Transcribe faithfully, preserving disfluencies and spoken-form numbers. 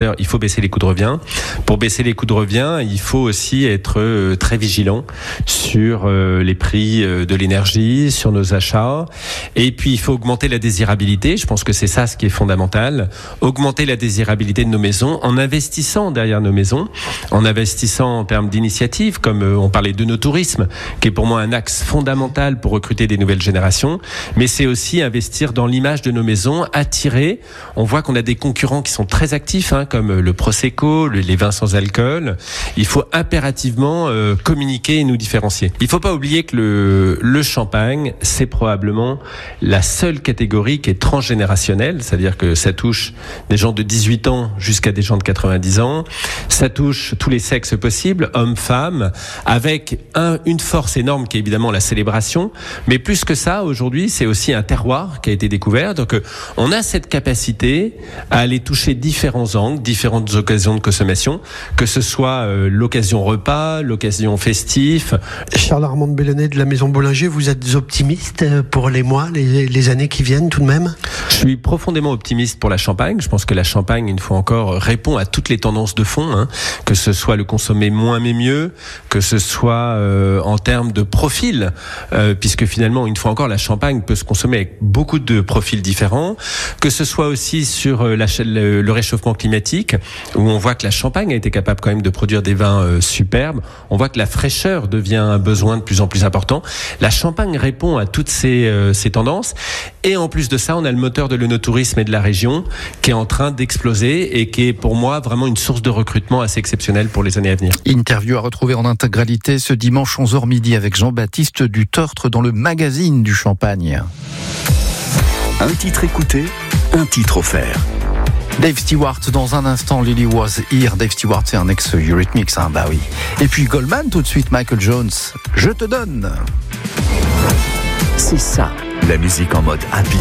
consommateurs, il faut baisser les coûts de revient. Pour baisser les coûts de revient, il faut aussi être euh, très vigilant sur euh, les prix euh, de l'énergie, sur nos achats. Et puis, il faut augmenter la désirabilité. Je pense que c'est ça ce qui est fondamental. Augmenter la désirabilité de nos maisons en investissant derrière nos maisons, en investissant en termes d'initiatives, comme euh, on parlait de nos tourismes, qui est pour moi un axe fondamental pour recruter des nouvelles générations. Mais c'est aussi investir dans l'image de nos maisons, attirer. On voit qu'on a des concurrents qui sont très actifs, hein, comme le Prosecco, le, les vins sans alcool. Il faut impérativement euh, communiquer et nous différencier. Il ne faut pas oublier que le, le champagne, c'est probablement la seule catégorie qui est transgénérationnelle, c'est-à-dire que ça touche des gens de dix-huit ans jusqu'à des gens de quatre-vingt-dix ans. Ça touche tous les sexes possibles, hommes, femmes, avec un, une force énorme qui est évidemment la célébration. Mais plus que ça, aujourd'hui, c'est aussi un terroir qui a été découvert. Donc, on a cette capacité à aller toucher différents angles, différentes occasions de consommation, que ce soit euh, l'occasion repas, l'occasion festif. Charles Armand de Bellonnet de la Maison Bollinger, vous êtes optimiste pour les mois, les, les années qui viennent tout de même ? Je suis profondément optimiste pour la Champagne. Je pense que la Champagne, une fois encore, répond à toutes les tendances de fond, hein, que ce soit le consommer moins mais mieux, que ce soit euh, en termes de profil, euh, puisque finalement, une fois encore, la Champagne peut se consommer avec beaucoup de profils différents, que ce soit aussi sur euh, la, le, le réchauffement climatique, où on voit que la Champagne a été capable quand même de produire des vins euh, superbes. On voit que la fraîcheur devient un besoin de plus en plus important. La Champagne répond à toutes ces, euh, ces tendances. Et en plus de ça, on a le moteur de l'œnotourisme et de la région qui est en train d'exploser et qui est pour moi vraiment une source de recrutement assez exceptionnelle pour les années à venir. Interview à retrouver en intégralité ce dimanche onze heures midi avec Jean-Baptiste Dutertre dans le magazine du Champagne. Un titre écouté, un titre offert. Dave Stewart, dans un instant, Lily Was Here. Dave Stewart, c'est un ex-Eurythmics, hein, bah oui. Et puis Goldman, tout de suite, Michael Jones, Je te donne. C'est ça, la musique en mode happy.